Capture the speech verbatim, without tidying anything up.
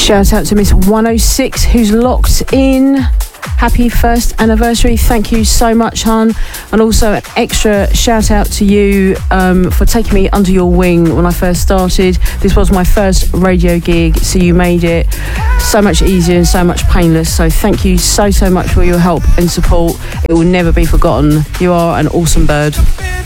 Shout out to Miss one oh six who's locked in. Happy first anniversary. Thank you so much, hon. And also an extra shout out to you um, for taking me under your wing when I first started. This was my first radio gig, so you made it so much easier and so much painless. So thank you so, so much for your help and support. It will never be forgotten. You are an awesome bird.